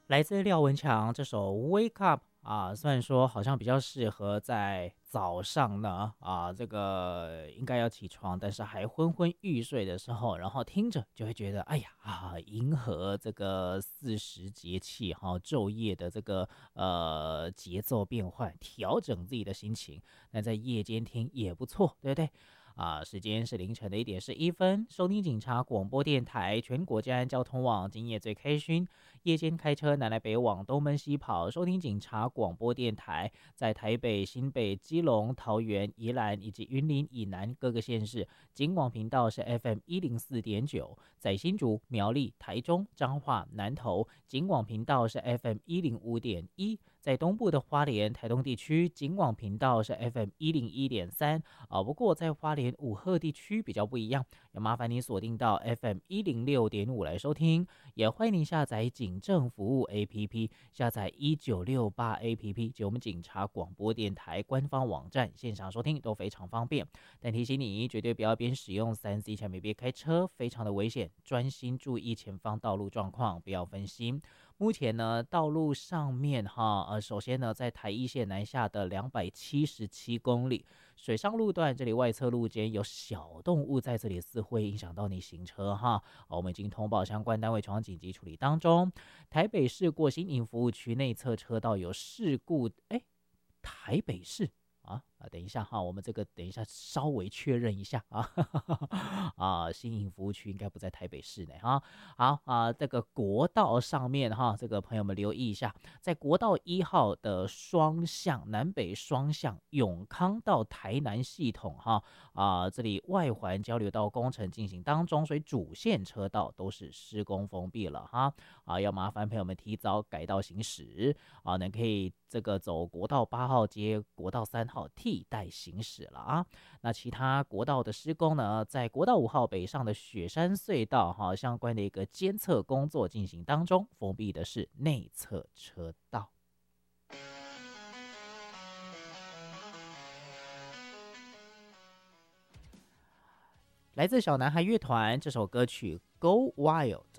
来自廖文强这首《Wake Up》啊，虽然说好像比较适合在早上呢这个应该要起床，但是还昏昏欲睡的时候，然后听着就会觉得，哎呀迎合这个40节气昼夜的这个节奏变换，调整自己的心情，那在夜间听也不错，对不对？时间是凌晨的1:11，收听警察广播电台全国治安交通网，今夜最开心。夜间开车南来北往，东奔西跑，收听警察广播电台，在台北、新北、基隆、桃园、宜兰以及云林以南各个县市，警广频道是 FM104.9，在新竹、苗栗、台中、彰化、南投，警广频道是 FM105.1。在东部的花莲、台东地区，警广频道是 FM101.3不过在花莲武鹤地区比较不一样，要麻烦你锁定到 FM106.5来收听，也欢迎您下载警政服务 APP， 下载1968 APP 及我们警察广播电台官方网站，线上收听都非常方便。但提醒你，绝对不要边使用3C 产品边开车，非常的危险，专心注意前方道路状况，不要分心。目前呢，道路上面首先呢，在台一线南下的277公里，水上路段这里外侧路间有小动物在这里似乎会影响到你行车我们已经通报相关单位前往紧急处理当中。台北市过新营服务区内侧车道有事故，台北市。等一下我们这个等一下稍微确认一下新营服务区应该不在台北市内好这个国道上面这个朋友们留意一下，在国道1号的双向南北双向永康到台南系统这里外环交流道工程进行当中，所以主线车道都是施工封闭了要麻烦朋友们提早改道行驶能可以这个走国道8号接国道3号替代行驶了那其他国道的施工呢，在国道5号北上的雪山隧道相关的一个监测工作进行当中，封闭的是内侧车道。来自小男孩乐团这首歌曲《Go Wild》。